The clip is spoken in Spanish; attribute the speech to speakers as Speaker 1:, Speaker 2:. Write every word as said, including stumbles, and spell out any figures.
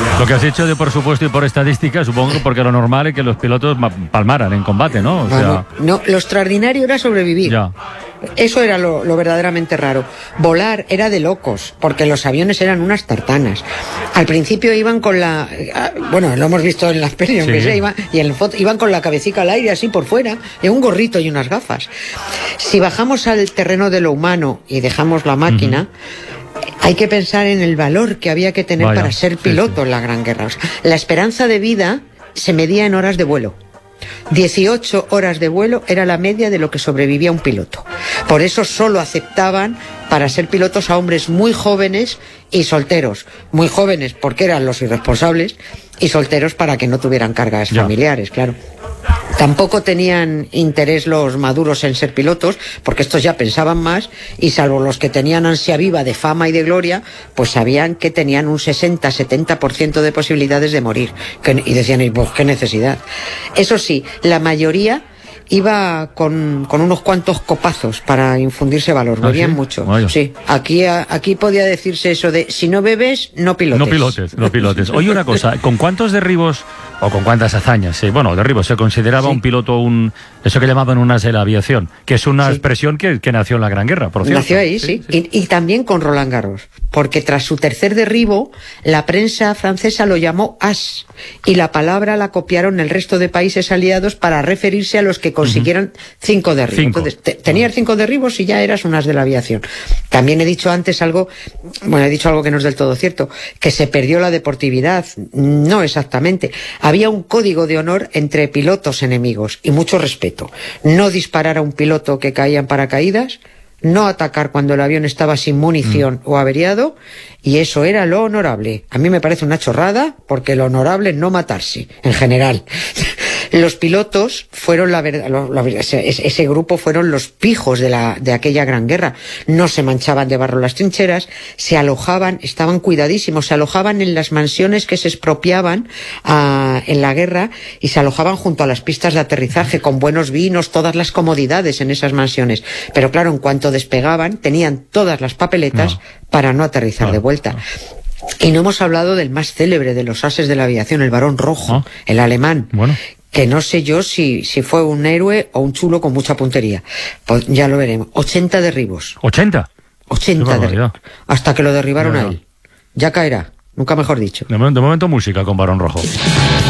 Speaker 1: Lo que has dicho de por supuesto y por estadística, supongo, porque lo normal es que los pilotos palmaran en combate, ¿no? O sea...
Speaker 2: Bueno, no, lo extraordinario era sobrevivir.
Speaker 1: Ya.
Speaker 2: Eso era lo, lo verdaderamente raro. Volar era de locos, porque los aviones eran unas tartanas. Al principio iban con la... Bueno, lo hemos visto en las pelis, aunque
Speaker 1: Sí.
Speaker 2: sea, iban, y en el foto, iban con la cabecita al aire, así por fuera, y un gorrito y unas gafas. Si bajamos al terreno de lo humano y dejamos la máquina... Uh-huh. Hay que pensar en el valor que había que tener Vaya, para ser piloto sí, sí. en la Gran Guerra. O sea, la esperanza de vida se medía en horas de vuelo. dieciocho horas de vuelo era la media de lo que sobrevivía un piloto. Por eso solo aceptaban para ser pilotos a hombres muy jóvenes y solteros. Muy jóvenes porque eran los irresponsables y solteros para que no tuvieran cargas ya. familiares, claro. Tampoco tenían interés los maduros en ser pilotos, porque estos ya pensaban más, y salvo los que tenían ansia viva de fama y de gloria, pues sabían que tenían un sesenta a setenta por ciento de posibilidades de morir. Que, y decían, pues qué necesidad. Eso sí, la mayoría iba con, con unos cuantos copazos para infundirse valor, ¿Ah, bebían sí? mucho. Vaya. Sí, aquí, aquí podía decirse eso de, si no bebes, no pilotes.
Speaker 1: No pilotes, no pilotes. Oye, una cosa, ¿con cuántos derribos o con cuántas hazañas? Sí, bueno, derribos, se consideraba sí. un piloto un, eso que llamaban un as de la aviación, que es una sí. expresión que, que nació en la Gran Guerra, por cierto.
Speaker 2: Nació ahí, sí. sí. Y, y también con Roland Garros, porque tras su tercer derribo, la prensa francesa lo llamó as, y la palabra la copiaron el resto de países aliados para referirse a los que consiguieron uh-huh. cinco derribos. Cinco. Entonces, te, tenías cinco derribos y ya eras un as de la aviación. También he dicho antes algo, bueno, he dicho algo que no es del todo cierto, que se perdió la deportividad. No exactamente. Había un código de honor entre pilotos enemigos y mucho respeto. No disparar a un piloto que caía en paracaídas, no atacar cuando el avión estaba sin munición mm. o averiado, y eso era lo honorable. A mí me parece una chorrada, porque lo honorable es no matarse, en general. Los pilotos fueron la verdad, lo, lo, ese, ese grupo fueron los pijos de la de aquella gran guerra. No se manchaban de barro las trincheras, se alojaban, estaban cuidadísimos, se alojaban en las mansiones que se expropiaban uh, en la guerra, y se alojaban junto a las pistas de aterrizaje con buenos vinos, todas las comodidades en esas mansiones. Pero claro, en cuanto despegaban, tenían todas las papeletas no. para no aterrizar no, de vuelta. No. Y no hemos hablado del más célebre de los ases de la aviación, el Barón Rojo, ¿Ah? el alemán. Bueno. Que no sé yo si, si fue un héroe o un chulo con mucha puntería. Pues ya lo veremos. ochenta derribos.
Speaker 1: ¿ochenta?
Speaker 2: ochenta derribos. Hasta que lo derribaron no, no. a él. Ya caerá. Nunca mejor dicho.
Speaker 1: De momento, de momento música con Barón Rojo.